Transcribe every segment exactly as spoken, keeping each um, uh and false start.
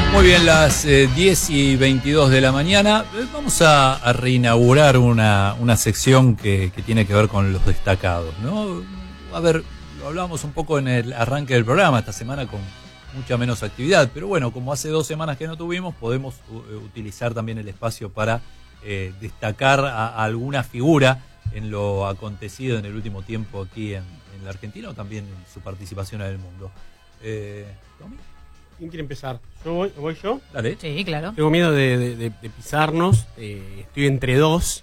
Muy bien, las eh, diez y veintidós de la mañana. Eh, vamos a, a reinaugurar una, una sección que, que tiene que ver con los destacados, ¿no? A ver, lo hablábamos un poco en el arranque del programa, esta semana con mucha menos actividad, pero bueno, como hace dos semanas que no tuvimos, podemos uh, utilizar también el espacio para eh, destacar a, a alguna figura en lo acontecido en el último tiempo aquí en, en la Argentina o también en su participación en el mundo. Eh, ¿Tommy? ¿Quién quiere empezar? ¿Yo voy, voy yo? Dale. Sí, claro. Tengo miedo de, de, de, de pisarnos. Eh, estoy entre dos.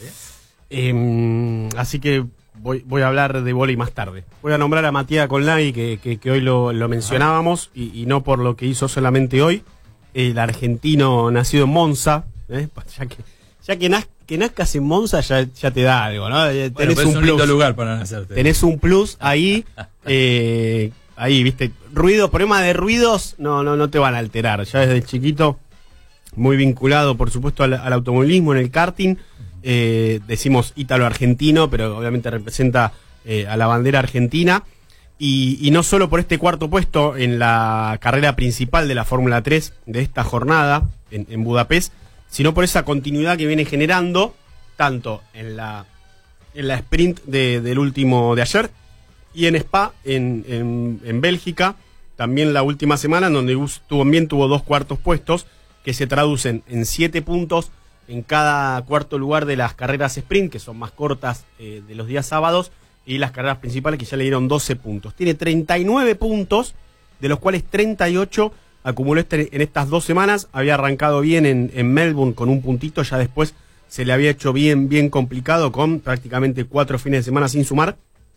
Eh, así que voy, voy a hablar de vóley más tarde. Voy a nombrar a Matías Colnaghi, que, que, que hoy lo, lo mencionábamos, y, y no por lo que hizo solamente hoy. El argentino nacido en Monza. ¿eh? Ya que, ya que, naz, que nazcas en Monza ya, ya te da algo, ¿no? Tenés bueno, pues un, es un plus, lindo lugar para nacerte. Tenés un plus ahí. Eh, Ahí, viste, ruido, problema de ruidos no, no, no te van a alterar. Ya desde chiquito, muy vinculado, por supuesto, al, al automovilismo, en el karting. Eh, decimos ítalo-argentino, pero obviamente representa eh, a la bandera argentina. Y, y no solo por este cuarto puesto en la carrera principal de la Fórmula tres de esta jornada en, en Budapest, sino por esa continuidad que viene generando, tanto en la, en la sprint de, del último de ayer, y en Spa, en, en, en Bélgica, también la última semana, en donde también tuvo dos cuartos puestos, que se traducen en siete puntos en cada cuarto lugar de las carreras sprint, que son más cortas eh, de los días sábados, y las carreras principales, que ya le dieron doce puntos. Tiene treinta y nueve puntos, de los cuales treinta y ocho acumuló este, en estas dos semanas. Había arrancado bien en, en Melbourne con un puntito, ya después se le había hecho bien, bien complicado, con prácticamente cuatro fines de semana sin sumar.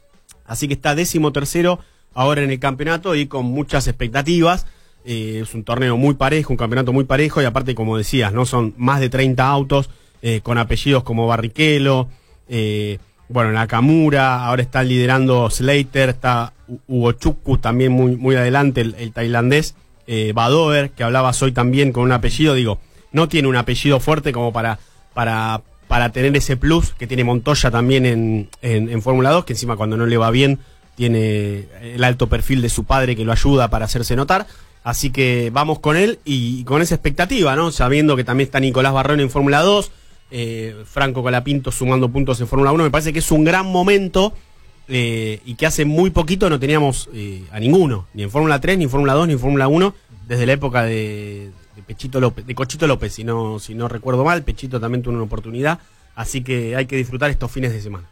Así que está décimo tercero ahora en el campeonato y con muchas expectativas. Eh, es un torneo muy parejo, un campeonato muy parejo, y aparte, como decías, no son más de treinta autos eh, con apellidos como Barrichello, eh, bueno, Nakamura, ahora está liderando Slater, está Hugo Chukwu también muy, muy adelante, el, el tailandés, eh, Badoer, que hablabas hoy también con un apellido, digo, no tiene un apellido fuerte como para... para para tener ese plus que tiene Montoya también en, en, en Fórmula dos, que encima cuando no le va bien tiene el alto perfil de su padre que lo ayuda para hacerse notar. Así que vamos con él y con esa expectativa, ¿no? Sabiendo que también está Nicolás Barrón en Fórmula dos, eh, Franco Colapinto sumando puntos en Fórmula uno. Me parece que es un gran momento eh, y que hace muy poquito no teníamos eh, a ninguno, ni en Fórmula tres, ni en Fórmula dos, ni en Fórmula uno, desde la época de... de Pechito López, de Cochito López, si no, si no recuerdo mal. Pechito también tuvo una oportunidad, así que hay que disfrutar estos fines de semana.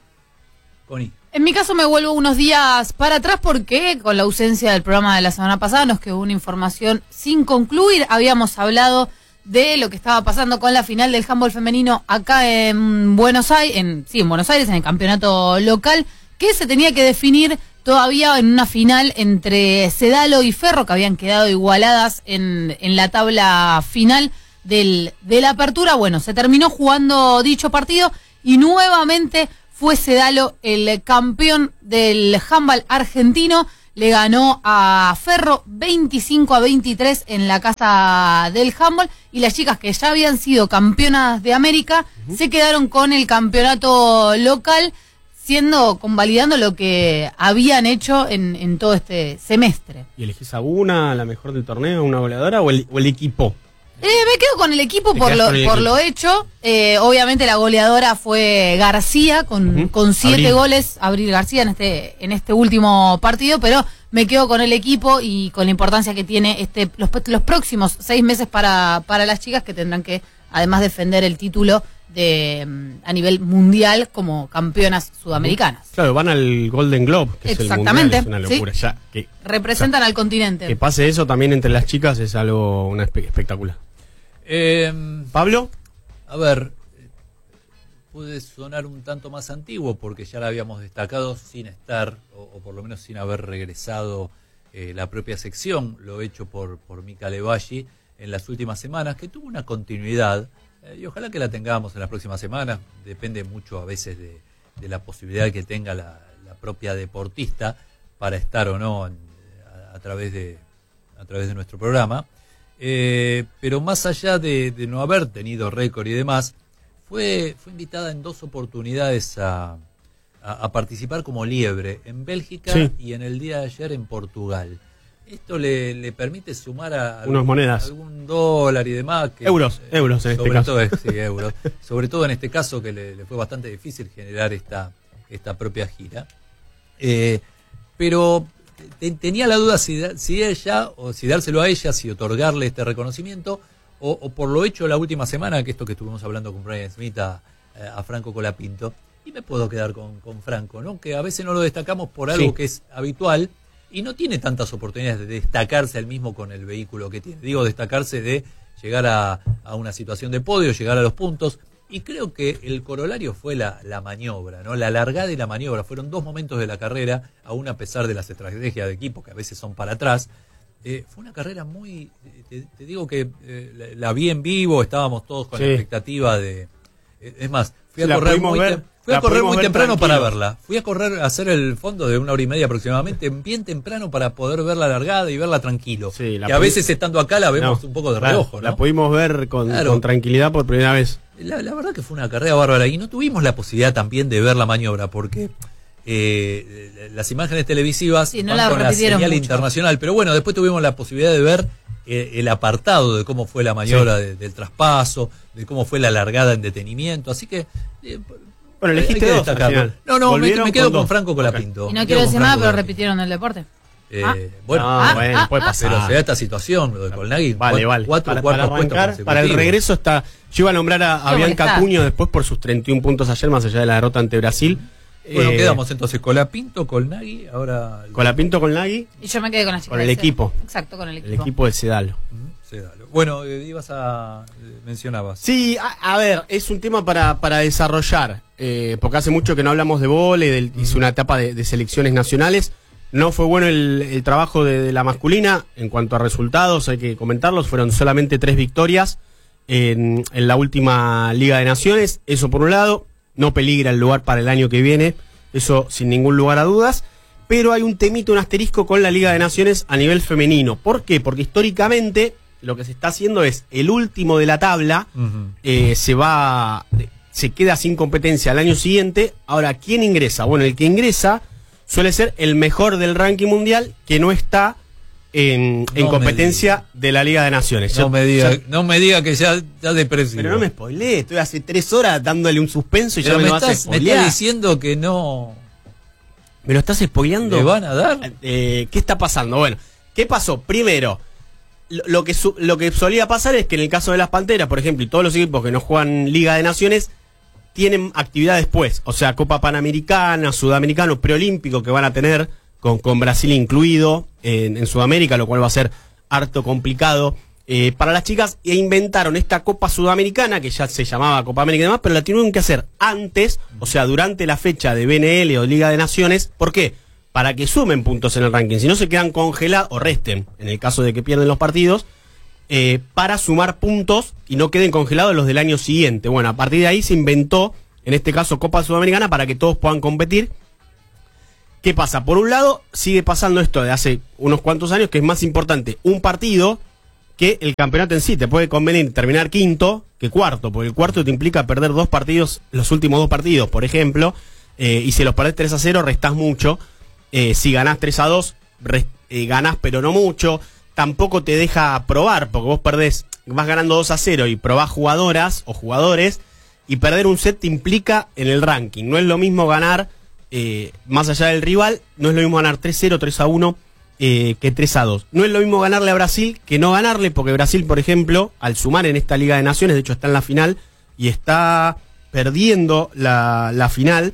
Connie. En mi caso me vuelvo unos días para atrás porque con la ausencia del programa de la semana pasada nos quedó una información sin concluir. Habíamos hablado de lo que estaba pasando con la final del handball femenino acá en Buenos Aires, en, sí, en Buenos Aires, en el campeonato local, que se tenía que definir todavía en una final entre Sedalo y Ferro, que habían quedado igualadas en, en la tabla final del, de la apertura. Bueno, se terminó jugando dicho partido y nuevamente fue Sedalo el campeón del handball argentino. Le ganó a Ferro veinticinco a veintitrés en la casa del handball, y las chicas que ya habían sido campeonas de América uh-huh. se quedaron con el campeonato local, siendo, convalidando lo que habían hecho en, en todo este semestre. ¿Y elegís a una, la mejor del torneo, una goleadora o el, o el equipo? Eh, me quedo con el equipo por lo, por equipo. lo hecho. Eh, obviamente la goleadora fue García con, uh-huh. con siete Abril. goles, Abril García en este, en este último partido, pero me quedo con el equipo y con la importancia que tiene este los, los próximos seis meses para, para las chicas, que tendrán que además defender el título de a nivel mundial como campeonas sudamericanas. Claro, van al Golden Globe, que exactamente, es el mundial, es una locura. ¿Sí? Ya, que, representan o sea, al continente. Que pase eso también entre las chicas es algo una espe- espectacular. Eh, ¿Pablo? A ver, puede sonar un tanto más antiguo porque ya la habíamos destacado sin estar, o, o por lo menos sin haber regresado eh, la propia sección, lo hecho por, por Mika Levalli en las últimas semanas, que tuvo una continuidad. Y ojalá que la tengamos en las próximas semanas. Depende mucho a veces de, de la posibilidad que tenga la, la propia deportista para estar o no en, a, a través de a través de nuestro programa. Eh, pero más allá de, de no haber tenido récord y demás, fue, fue invitada en dos oportunidades a, a, a participar como liebre en Bélgica sí. y en el día de ayer en Portugal. esto le, le permite sumar a unas algún, monedas, algún dólar y demás. Que, euros, eh, euros en este sobre caso. Todo, sí, euros. Sobre todo en este caso que le, le fue bastante difícil generar esta, esta propia gira. Eh, pero te, tenía la duda si, si ella, o si dárselo a ella, si otorgarle este reconocimiento, o, o por lo hecho la última semana, que esto que estuvimos hablando con Brian Smith a, a Franco Colapinto, y me puedo quedar con, con Franco, ¿no? Que a veces no lo destacamos por algo sí. que es habitual, y no tiene tantas oportunidades de destacarse él mismo con el vehículo que tiene. Digo, destacarse de llegar a, a una situación de podio, llegar a los puntos. Y creo que el corolario fue la, la maniobra, ¿no? La largada y la maniobra. Fueron dos momentos de la carrera, aún a pesar de las estrategias de equipo, que a veces son para atrás. Eh, fue una carrera muy... Te, te digo que eh, la, la vi en vivo, estábamos todos con sí. la expectativa de... Eh, es más, fui a sí, correr muy... Ver. Fui a correr muy temprano tranquilo. para verla. Fui a correr, a hacer el fondo de una hora y media aproximadamente, bien temprano para poder ver la largada y verla tranquilo. Sí, la que a veces estando acá la vemos no, un poco de claro, reojo, ¿no? La pudimos ver con, claro. con tranquilidad por primera vez. La, la verdad que fue una carrera bárbara y no tuvimos la posibilidad también de ver la maniobra porque eh, las imágenes televisivas sí, no van la con la señal mucho. internacional, pero bueno, después tuvimos la posibilidad de ver eh, el apartado de cómo fue la maniobra sí. de, del traspaso, de cómo fue la largada en detenimiento, así que... Eh, Bueno, elegiste dos al final. No, no, me, me quedo con, con Franco Colapinto. Okay. Y no quiero decir nada, pero repitieron el deporte. Eh, ah. Bueno, no, ah, bueno ah, puede ah, pasar. Pero se da esta situación, lo de Colnaghi. Vale, vale. Cuatro, para, cuatro para arrancar, para el regreso está... Yo iba a nombrar a, a Bianca Acuña después por sus treinta y un puntos ayer, más allá de la derrota ante Brasil. Bueno, eh, quedamos entonces Colapinto, Colnaghi, ahora... Colapinto, Colnaghi. Y yo me quedé con la chica. Con el equipo. Exacto, con el equipo. El equipo de Sedalo. Uh-huh, Sedalo. Bueno, eh, ibas a... Eh, mencionabas. Sí, a, a ver, es un tema para, para desarrollar, eh, porque hace mucho que no hablamos de vóley, del, uh-huh. hizo una etapa de, de selecciones nacionales. No fue bueno el, el trabajo de, de la masculina en cuanto a resultados, hay que comentarlos, fueron solamente tres victorias en, en la última Liga de Naciones, eso por un lado, no peligra el lugar para el año que viene, eso sin ningún lugar a dudas, pero hay un temito, un asterisco con la Liga de Naciones a nivel femenino. ¿Por qué? Porque históricamente lo que se está haciendo es el último de la tabla, uh-huh. eh, se va, se queda sin competencia al año siguiente. Ahora, ¿quién ingresa? Bueno, el que ingresa suele ser el mejor del ranking mundial que no está en, no en competencia de la Liga de Naciones. No, Yo, me, diga, ya, no me diga que ya, ya depresivo. Pero no me spoileé, estoy hace tres horas dándole un suspenso y pero ya me, me lo estás, vas a spoilear. Me estás diciendo que no... ¿Me lo estás spoileando? ¿Le van a dar? Eh, ¿Qué está pasando? Bueno, ¿qué pasó? Primero, lo, lo, que su, lo que solía pasar es que en el caso de las Panteras, por ejemplo, y todos los equipos que no juegan Liga de Naciones, tienen actividad después, o sea, Copa Panamericana, Sudamericano, Preolímpico que van a tener, con, con Brasil incluido en, en Sudamérica, lo cual va a ser harto complicado eh, para las chicas, e inventaron esta Copa Sudamericana, que ya se llamaba Copa América y demás, pero la tuvieron que hacer antes, o sea, durante la fecha de B N L o Liga de Naciones. ¿Por qué? Para que sumen puntos en el ranking, si no se quedan congelados, o resten, en el caso de que pierden los partidos, Eh, para sumar puntos y no queden congelados los del año siguiente. Bueno, a partir de ahí se inventó, en este caso Copa Sudamericana, para que todos puedan competir. ¿Qué pasa? Por un lado, sigue pasando esto de hace unos cuantos años, que es más importante un partido que el campeonato en sí. Te puede convenir terminar quinto que cuarto, porque el cuarto te implica perder dos partidos, los últimos dos partidos, por ejemplo, eh, y si los perdés tres a cero, restás mucho. Eh, si ganás tres a dos, rest, eh, ganás pero no mucho. Tampoco te deja probar, porque vos perdés, vas ganando dos a cero y probás jugadoras o jugadores, y perder un set te implica en el ranking. No es lo mismo ganar, eh, más allá del rival, no es lo mismo ganar tres a cero, tres a uno, eh, que tres a dos. No es lo mismo ganarle a Brasil que no ganarle, porque Brasil, por ejemplo, al sumar en esta Liga de Naciones, de hecho está en la final, y está perdiendo la, la final,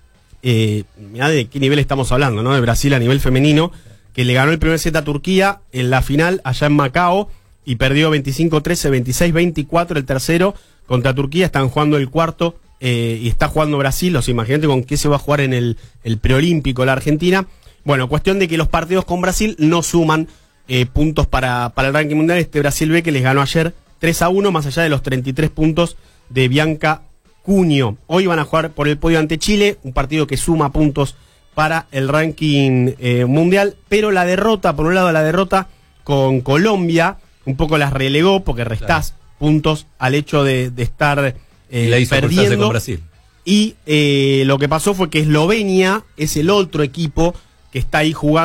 eh, mirá de qué nivel estamos hablando, ¿no? De Brasil a nivel femenino, que le ganó el primer set a Turquía en la final allá en Macao y perdió veinticinco trece, veintiséis veinticuatro el tercero contra Turquía. Están jugando el cuarto eh, y está jugando Brasil. O sea, imagínate con qué se va a jugar en el, el preolímpico la Argentina. Bueno, cuestión de que los partidos con Brasil no suman eh, puntos para, para el ranking mundial. Este Brasil B que les ganó ayer tres a uno, más allá de los treinta y tres puntos de Bianca Cunio. Hoy van a jugar por el podio ante Chile, un partido que suma puntos para el ranking eh, mundial, pero la derrota, por un lado la derrota con Colombia, un poco las relegó porque restás claro. puntos al hecho de, de estar eh, la hizo perdiendo con Brasil. Y eh, lo que pasó fue que Eslovenia es el otro equipo que está ahí jugando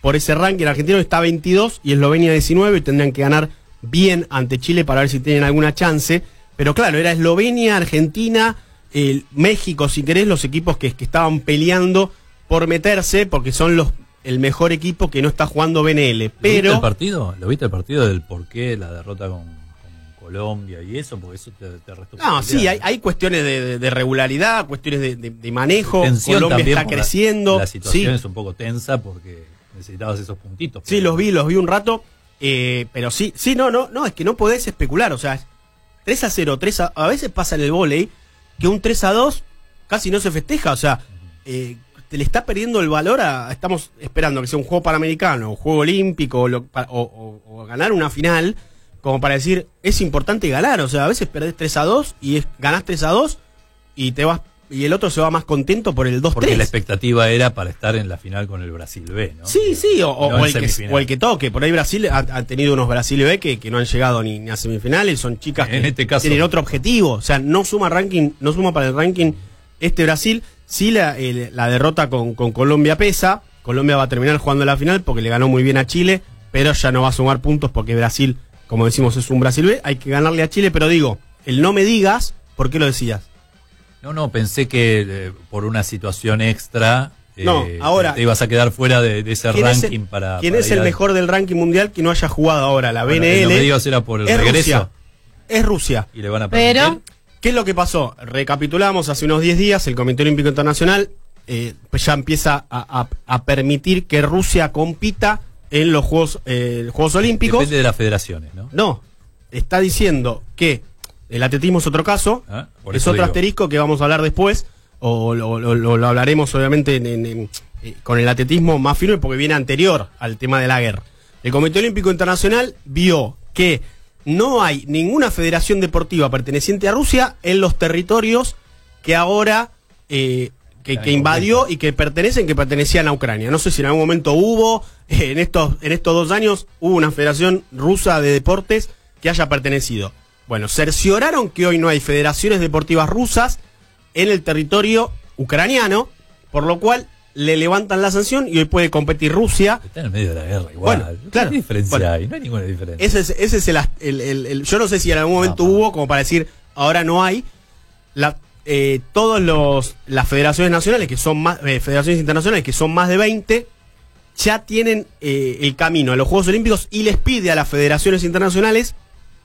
por ese ranking. Argentino está veintidós y Eslovenia diecinueve, y tendrían que ganar bien ante Chile para ver si tienen alguna chance. Pero claro, era Eslovenia, Argentina, eh, México, si querés, los equipos que, que estaban peleando por meterse, porque son los el mejor equipo que no está jugando B N L. Pero, ¿Lo viste el partido? ¿Lo viste el partido del por qué la derrota con, con Colombia y eso? Porque eso te, te restó. No, sí, hay, hay cuestiones de, de, de regularidad, cuestiones de, de, de manejo. Tensión Colombia está por la- creciendo. La, situación Sí. es un poco tensa porque necesitabas esos puntitos. Sí, pero- los vi, los vi un rato, eh, pero sí, sí, no, no, no, es que no podés especular, o sea, tres a cero, tres a, a veces pasa en el vóley que un tres a dos casi no se festeja, o sea, eh, te le está perdiendo el valor a, estamos esperando que sea un juego panamericano, o juego olímpico, o, lo- pa- o- o- o ganar una final, como para decir, es importante ganar, o sea, a veces perdés tres a dos y es, ganás tres a dos y te vas, y el otro se va más contento por el dos tres. Porque la expectativa era para estar en la final con el Brasil B, ¿no? Sí, sí, o, o- No o en el que, semifinal. o el que toque. Por ahí Brasil ha, ha tenido unos Brasil B que, que no han llegado ni, ni a semifinales, son chicas que En este caso- tienen otro objetivo. O sea, no suma ranking, no suma para el ranking este Brasil. Sí, la, el- la derrota con, con Colombia pesa. Colombia va a terminar jugando la final porque le ganó muy bien a Chile, pero ya no va a sumar puntos porque Brasil, como decimos, es un Brasil B. Hay que ganarle a Chile, pero digo, el no me digas, ¿por qué lo decías? No, no, pensé que eh, por una situación extra eh, No, ahora- te ibas a quedar fuera de, de ese ¿Quién es ranking el, para... ¿quién para es ir el a- mejor del ranking mundial que no haya jugado ahora la Bueno, B N L? el no me digas era por el es regreso. Rusia. Es Rusia. Y le van a permitir. Pero, ¿Qué es lo que pasó? Recapitulamos hace unos diez días, el Comité Olímpico Internacional eh, pues ya empieza a, a- a permitir que Rusia compita en los Juegos, eh, Juegos Olímpicos. Depende de las federaciones, ¿no? No, está diciendo que el atletismo es otro caso, Ah, por es eso otro digo. asterisco que vamos a hablar después, o lo, lo- lo- lo hablaremos obviamente en- en- en- eh, con el atletismo más firme porque viene anterior al tema de la guerra. El Comité Olímpico Internacional vio que no hay ninguna federación deportiva perteneciente a Rusia en los territorios que ahora eh, que, que invadió y que pertenecen, que pertenecían a Ucrania. No sé si en algún momento hubo, eh, en estos, en estos dos años, hubo una federación rusa de deportes que haya pertenecido. Bueno, cercioraron que hoy no hay federaciones deportivas rusas en el territorio ucraniano, por lo cual le levantan la sanción y hoy puede competir Rusia. Está en el medio de la guerra igual. Bueno, ¿Qué claro. diferencia Bueno. hay? No hay ninguna diferencia. Ese es, ese es el, el- el- el- yo no sé si en algún momento No, no. hubo como para decir ahora no hay. La, eh, todos los las federaciones nacionales que son más eh, federaciones internacionales que son más de veinte ya tienen eh, el camino a los Juegos Olímpicos y les pide a las federaciones internacionales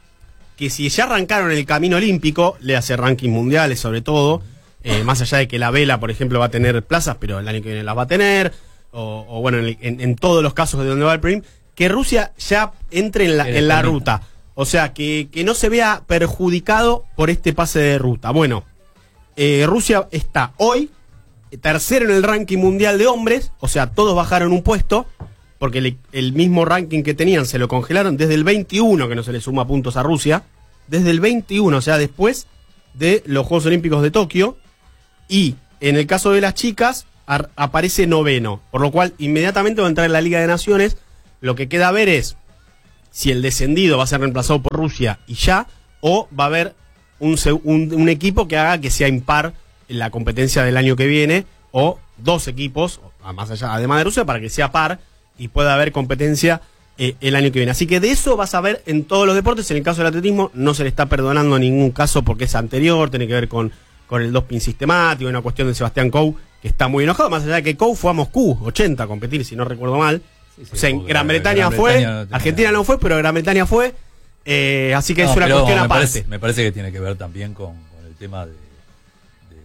que si ya arrancaron el camino olímpico, le hace ranking mundiales sobre todo, eh, más allá de que la vela, por ejemplo, va a tener plazas, pero el año que viene las va a tener, o, o bueno, en, el- en- en todos los casos de donde va el Prim, que Rusia ya entre en la, Que le en la permita. ruta. O sea, que, que no se vea perjudicado por este pase de ruta. Bueno, eh, Rusia está hoy tercero en el ranking mundial de hombres, o sea, todos bajaron un puesto, porque el, el mismo ranking que tenían se lo congelaron desde el veintiuno, que no se le suma puntos a Rusia, desde el veintiuno, o sea, después de los Juegos Olímpicos de Tokio, y en el caso de las chicas ar- aparece noveno, por lo cual inmediatamente va a entrar en la Liga de Naciones. Lo que queda a ver es si el descendido va a ser reemplazado por Rusia y ya, o va a haber un, se- un, un equipo que haga que sea impar en la competencia del año que viene, o dos equipos, a- más allá, además de Rusia, para que sea par y pueda haber competencia eh, el año que viene. Así que de eso vas a ver en todos los deportes. En el caso del atletismo no se le está perdonando ningún caso porque es anterior, tiene que ver con, con el doping sistemático, una cuestión de Sebastián Coe, que está muy enojado, más allá de que Coe fue a Moscú, ochenta, a competir, si no recuerdo mal. Sí, sí, O sea, en porque Gran Bretaña Gran fue, Bretaña no tenía- Argentina no fue, pero Gran Bretaña fue, eh, así que No, es una pero cuestión me aparte parece, me parece que tiene que ver también con, con el tema de, de-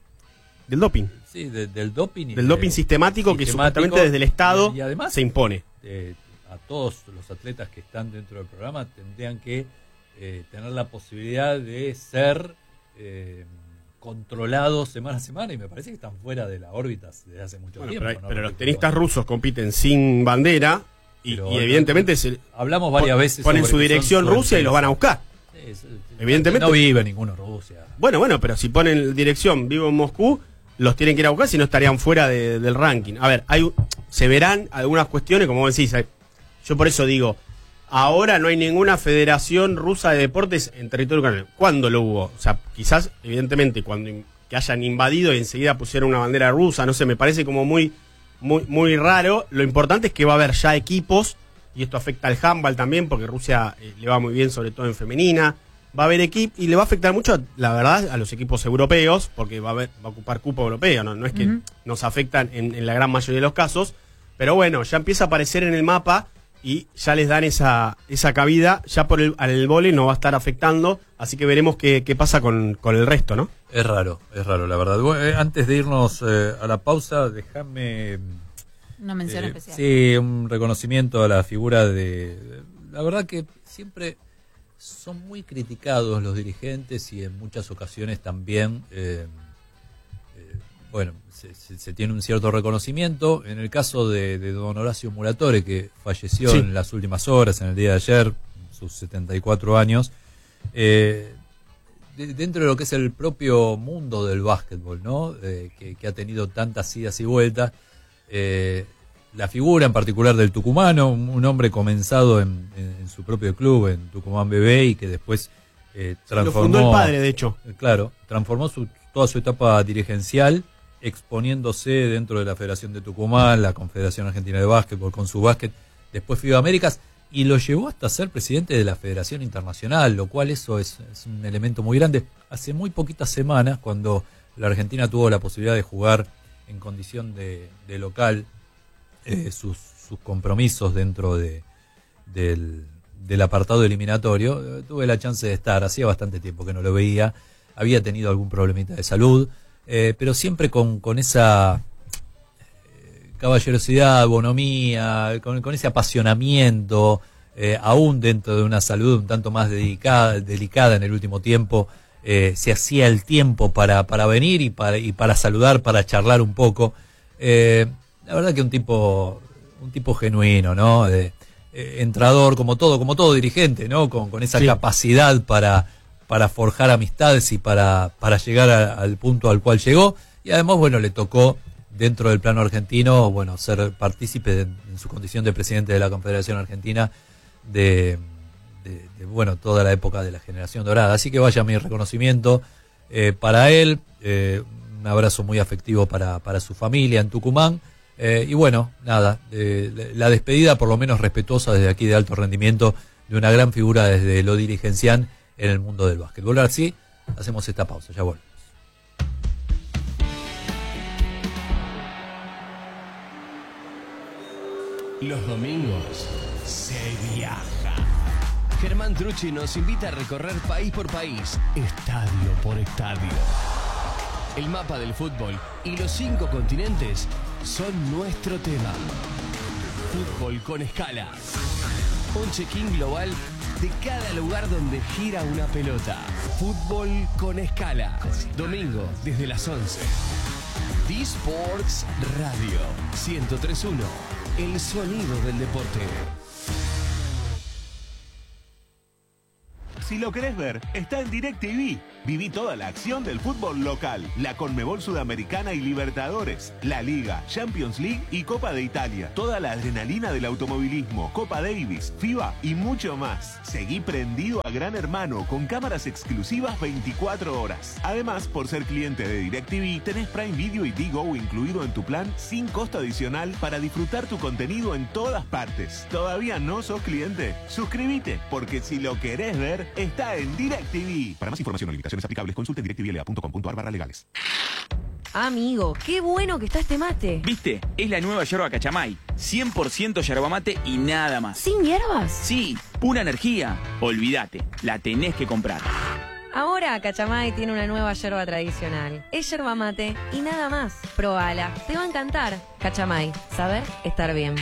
del doping. sí, de- del doping. y Del de- doping sistemático, que sistemático, supuestamente desde el Estado y, y además se impone. eh, a todos los atletas que están dentro del programa tendrían que eh, tener la posibilidad de ser eh, controlados semana a semana y me parece que están fuera de la órbita desde hace mucho Bueno, tiempo. pero, ¿no? pero los Respecto tenistas a- rusos compiten sin bandera y, Pero y no- evidentemente se hablamos varias veces ponen sobre su que son dirección Rusia y los van a buscar. Sí, sí, sí. Evidentemente- No vive ninguno en Rusia. Bueno, bueno, pero si ponen dirección vivo en Moscú, los tienen que ir a buscar, si no estarían fuera de- del ranking. A ver, hay un- se verán algunas cuestiones, como vos decís, hay- yo por eso digo, ahora no hay ninguna federación rusa de deportes en territorio ucraniano. ¿Cuándo lo hubo? O sea, quizás, evidentemente, cuando in- que hayan invadido y enseguida pusieron una bandera rusa, no sé, me parece como muy muy, muy raro. Lo importante es que va a haber ya equipos, y esto afecta al handball también, porque Rusia eh, le va muy bien, sobre todo en femenina. Va a haber equipo, y le va a afectar mucho, la verdad, a los equipos europeos, porque va a, haber, va a ocupar cupo europeo, no, no es que uh-huh. nos afectan en, en la gran mayoría de los casos, pero bueno, ya empieza a aparecer en el mapa y ya les dan esa esa cabida, ya por el, al vóley no va a estar afectando, así que veremos qué, qué pasa con, con el resto, ¿no? Es raro, es raro, la verdad. Bueno, eh, antes de irnos eh, a la pausa, déjame... Una mención eh, especial. Sí, un reconocimiento a la figura de... La verdad que siempre... Son muy criticados los dirigentes y en muchas ocasiones también, eh, eh, bueno, se, se, se tiene un cierto reconocimiento. En el caso de, de don Horacio Muratore, que falleció sí. en las últimas horas, en el día de ayer, sus setenta y cuatro años, eh, de, dentro de lo que es el propio mundo del básquetbol, ¿no? Eh, que, que ha tenido tantas idas y vueltas, eh, la figura en particular del tucumano, un, un hombre comenzado en, en, en su propio club, en Tucumán B B, y que después eh, transformó... Lo fundó el padre, de hecho. Eh, claro, transformó su, toda su etapa dirigencial, exponiéndose dentro de la Federación de Tucumán, la Confederación Argentina de Básquetbol, con su básquet, después FIBA Américas, y lo llevó hasta ser presidente de la Federación Internacional, lo cual eso es, es un elemento muy grande. Hace muy poquitas semanas, cuando la Argentina tuvo la posibilidad de jugar en condición de, de local, Eh, sus, sus compromisos dentro de del, del apartado eliminatorio, eh, tuve la chance de estar, hacía bastante tiempo que no lo veía, había tenido algún problemita de salud, eh, pero siempre con, con esa eh, caballerosidad, bonomía, con, con ese apasionamiento, eh, aún dentro de una salud un tanto más dedicada, delicada en el último tiempo, eh, se hacía el tiempo para, para venir y para, y para saludar, para charlar un poco. eh, La verdad que un tipo un tipo genuino, ¿no? De, eh, entrador, como todo, como todo dirigente, ¿no? Con, con esa sí. capacidad para, para forjar amistades y para, para llegar a, al punto al cual llegó. Y además, bueno, le tocó, dentro del plano argentino, bueno, ser partícipe de, en su condición de presidente de la Confederación Argentina de, de, de bueno, toda la época de la generación dorada. Así que vaya mi reconocimiento eh, para él, eh, un abrazo muy afectivo para, para su familia en Tucumán. Eh, y bueno, nada, eh, la despedida por lo menos respetuosa desde aquí de alto rendimiento de una gran figura desde lo dirigencial en el mundo del básquetbol. Ahora sí, hacemos esta pausa, ya volvemos. Los domingos se viaja. Germán Trucci nos invita a recorrer país por país, estadio por estadio. El mapa del fútbol y los cinco continentes son nuestro tema. Fútbol con escala. Un check-in global de cada lugar donde gira una pelota. Fútbol con escala. Domingo desde las once. D-Sports Radio ciento tres punto uno. El sonido del deporte. Si lo querés ver, está en DirecTV. Viví toda la acción del fútbol local, la Conmebol Sudamericana y Libertadores, la Liga, Champions League y Copa de Italia. Toda la adrenalina del automovilismo, Copa Davis, FIBA y mucho más. Seguí prendido a Gran Hermano con cámaras exclusivas veinticuatro horas. Además, por ser cliente de DirecTV, tenés Prime Video y Digo incluido en tu plan sin costo adicional para disfrutar tu contenido en todas partes. ¿Todavía no sos cliente? Suscríbete, porque si lo querés ver, está en DirecTV. Para más información o limitaciones aplicables, consulte directvla punto com punto ar barra legales. Amigo, qué bueno que está este mate. ¿Viste? Es la nueva yerba Cachamay. cien por ciento yerba mate y nada más. ¿Sin hierbas? Sí, pura energía. Olvídate, la tenés que comprar. Ahora Cachamay tiene una nueva yerba tradicional. Es yerba mate y nada más. Probala, te va a encantar. Cachamay, saber estar bien.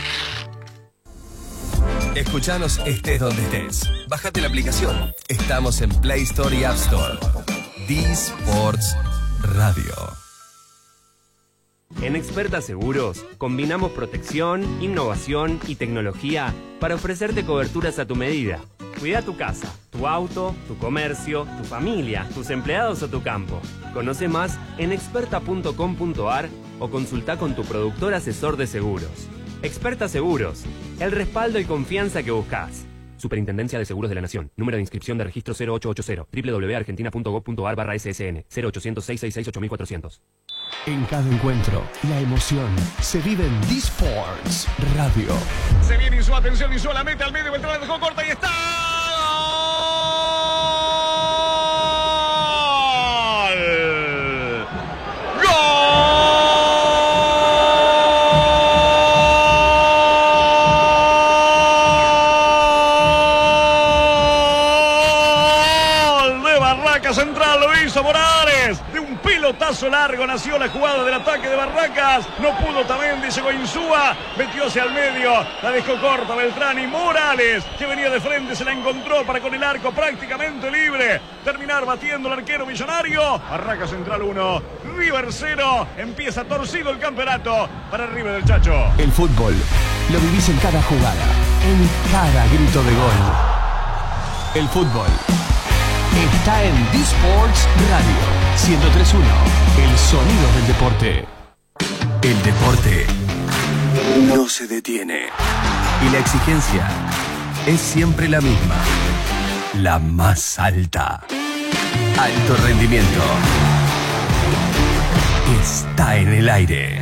Escuchanos estés donde estés. Bájate la aplicación. Estamos en Play Store y App Store. D-Sports Radio. En Experta Seguros combinamos protección, innovación y tecnología para ofrecerte coberturas a tu medida. Cuida tu casa, tu auto, tu comercio, tu familia, tus empleados o tu campo. Conoce más en experta punto com punto ar o consulta con tu productor asesor de seguros. Experta Seguros, el respaldo y confianza que buscas. Superintendencia de Seguros de la Nación. Número de inscripción de registro cero ocho ochenta. doble u doble u doble u punto argentina punto gov punto ar barra S S N. cero ochocientos, seiscientos sesenta y seis, ocho mil cuatrocientos. En cada encuentro, la emoción se vive en D-Sports Radio. Se viene y su atención y solamente al medio, Beltrán dejó corta y está. Central lo hizo Morales, de un pelotazo largo nació la jugada del ataque de Barracas, no pudo también, llegó Insúa, metióse al medio, la dejó corta Beltrán y Morales, que venía de frente, se la encontró para con el arco prácticamente libre, terminar batiendo el arquero millonario. Barracas Central uno, River cero, empieza torcido el campeonato para River del Chacho. El fútbol lo vivís en cada jugada, en cada grito de gol. El fútbol está en D-Sports Radio ciento tres punto uno, el sonido del deporte. El deporte no se detiene y la exigencia es siempre la misma, la más alta. Alto rendimiento está en el aire.